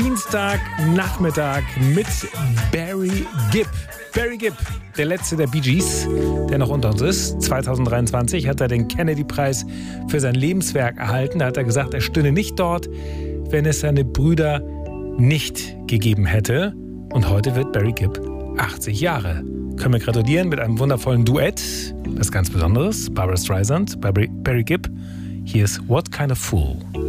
Dienstagnachmittag mit Barry Gibb. Barry Gibb, der letzte der Bee Gees, der noch unter uns ist. 2023 hat er den Kennedy-Preis für sein Lebenswerk erhalten. Da hat er gesagt, er stünde nicht dort, wenn es seine Brüder nicht gegeben hätte. Und heute wird Barry Gibb 80 Jahre. Können wir gratulieren mit einem wundervollen Duett. Das ist ganz Besonderes. Barbra Streisand, Barry Gibb. Hier ist What Kind of Fool.